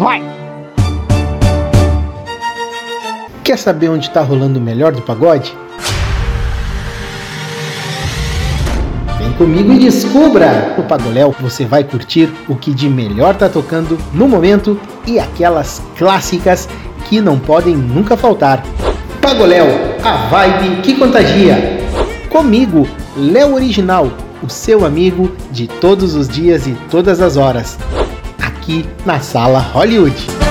Vai! Quer saber onde está rolando o melhor do pagode? Vem comigo e descubra! No Pagoléu você vai curtir o que de melhor tá tocando no momento e aquelas clássicas que não podem nunca faltar. Pagoléu, a vibe que contagia. Comigo, Léo Original, o seu amigo de todos os dias e todas as horas. Aqui na Sala Hollywood.